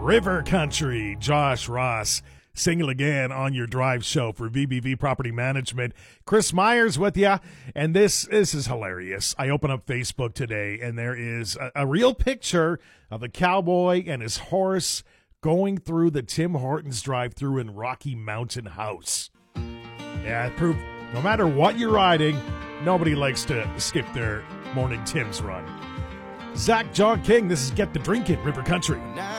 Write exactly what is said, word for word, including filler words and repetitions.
River Country, Josh Ross, single again on your drive show for V B V Property Management. Chris Myers with you, and this, this is hilarious. I open up Facebook today, and there is a, a real picture of a cowboy and his horse going through the Tim Hortons drive-thru in Rocky Mountain House. Yeah, it proved no matter what you're riding, nobody likes to skip their morning Tim's run. Zach John King, this is Get the Drink It, River Country.